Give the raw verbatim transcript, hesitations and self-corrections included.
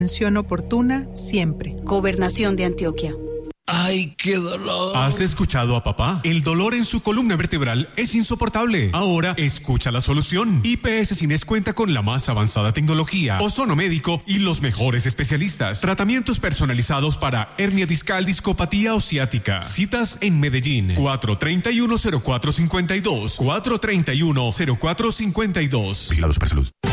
Atención oportuna siempre. Gobernación de Antioquia. ¡Ay, qué dolor! ¿Has escuchado a papá? El dolor en su columna vertebral es insoportable. Ahora escucha la solución. I P S Cines cuenta con la más avanzada tecnología, ozono médico y los mejores especialistas. Tratamientos personalizados para hernia discal, discopatía o ciática. Citas en Medellín. cuatro treinta y uno, cero cuatro cincuenta y dos. cuatro treinta y uno, cero cuatro cincuenta y dos. Vigilados para salud.